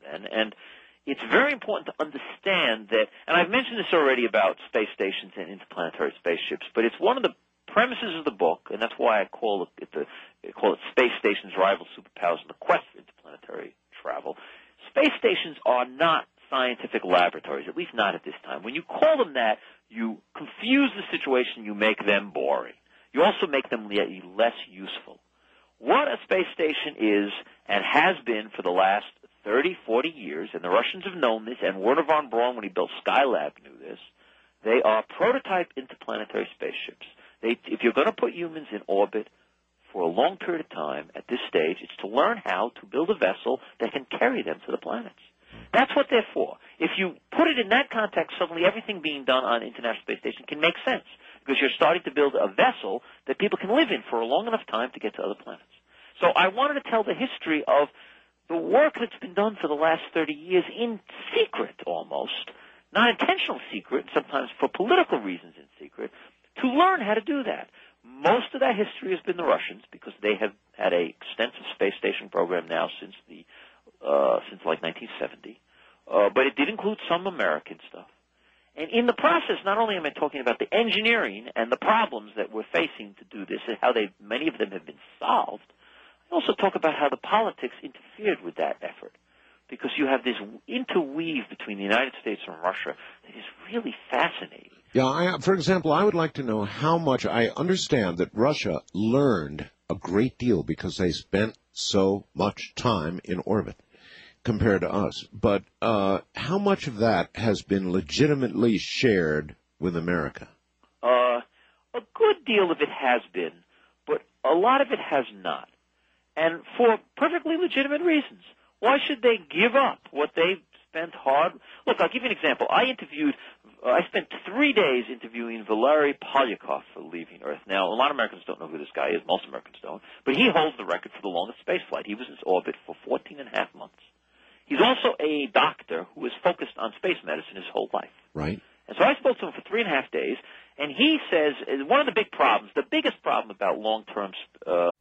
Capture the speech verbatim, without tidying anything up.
then. And it's very important to understand that, and I've mentioned this already about space stations and interplanetary spaceships, but it's one of the premises of the book, and that's why I call it, the, I call it Space Stations Rival Superpowers in the Quest for Interplanetary Travel. Space stations are not scientific laboratories, at least not at this time. When you call them that, you confuse the situation, you make them boring. You also make them less useful. What a space station is and has been for the last thirty, forty years, and the Russians have known this, and Wernher von Braun, when he built Skylab, knew this, they are prototype interplanetary spaceships. They, if you're going to put humans in orbit for a long period of time at this stage, it's to learn how to build a vessel that can carry them to the planets. That's what they're for. If you put it in that context, suddenly everything being done on the International Space Station can make sense, because you're starting to build a vessel that people can live in for a long enough time to get to other planets. So I wanted to tell the history of the work that's been done for the last thirty years in secret almost, not intentional secret, sometimes for political reasons in secret, to learn how to do that. Most of that history has been the Russians, because they have had an extensive space station program now since the uh, since like nineteen seventy, uh, but it did include some American stuff. And in the process, not only am I talking about the engineering and the problems that we're facing to do this, and how they many of them have been solved, I also talk about how the politics interfered with that effort, because you have this interweave between the United States and Russia that is really fascinating. Yeah, I, for example, I would like to know how much. I understand that Russia learned a great deal because they spent so much time in orbit compared to us. But uh, how much of that has been legitimately shared with America? Uh, a good deal of it has been, but a lot of it has not. And for perfectly legitimate reasons. Why should they give up what they've spent hard? Look, I'll give you an example. I interviewed, uh, I spent three days interviewing Valery Polyakov for Leaving Earth. Now, a lot of Americans don't know who this guy is. Most Americans don't. But he holds the record for the longest space flight. He was in orbit for fourteen and a half months. He's also a doctor who is focused on space medicine his whole life. Right. And so I spoke to him for three and a half days, and he says one of the big problems, the biggest problem about long-term uh,